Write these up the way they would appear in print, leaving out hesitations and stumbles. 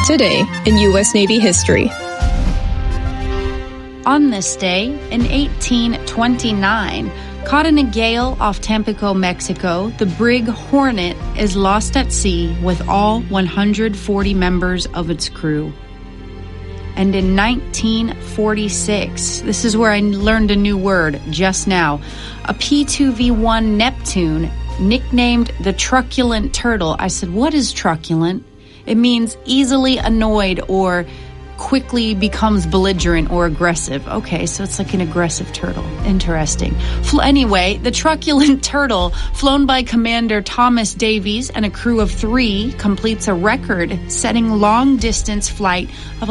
Today in U.S. Navy history. On this day, in 1829, caught in a gale off Tampico, Mexico, the brig Hornet is lost at sea with all 140 members of its crew. And in 1946, this is where I learned a new word just now, a P2V1 Neptune, nicknamed the truculent turtle. I said, what is truculent? It means easily annoyed or quickly becomes belligerent or aggressive. Okay, so it's like an aggressive turtle. Interesting. Anyway, the truculent turtle, flown by Commander Thomas Davies and a crew of 3, completes a record-setting long-distance flight of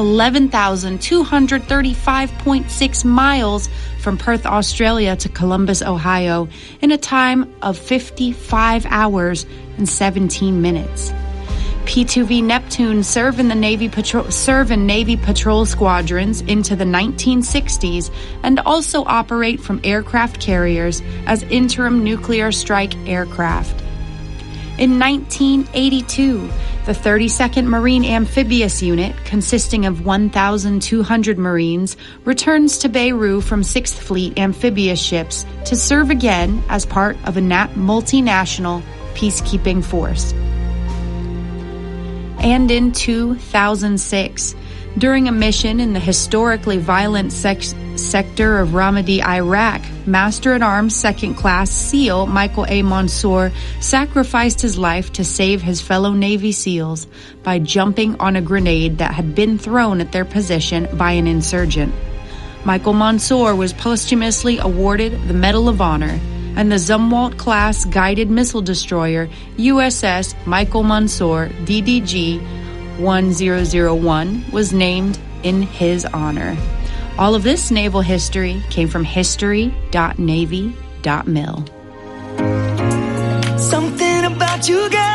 11,235.6 miles from Perth, Australia to Columbus, Ohio, in a time of 55 hours and 17 minutes. P2V Neptune serve in Navy patrol squadrons into the 1960s and also operate from aircraft carriers as interim nuclear strike aircraft. In 1982, the 32nd Marine Amphibious Unit, consisting of 1,200 Marines, returns to Beirut from 6th Fleet amphibious ships to serve again as part of a multinational peacekeeping force. And in 2006, during a mission in the historically violent sector of Ramadi, Iraq, Master-at-Arms Second Class SEAL Michael A. Mansour sacrificed his life to save his fellow Navy SEALs by jumping on a grenade that had been thrown at their position by an insurgent. Michael Mansour was posthumously awarded the Medal of Honor, and the Zumwalt-class guided missile destroyer USS Michael Mansour DDG-1001 was named in his honor. All of this naval history came from history.navy.mil. Something about you, girl.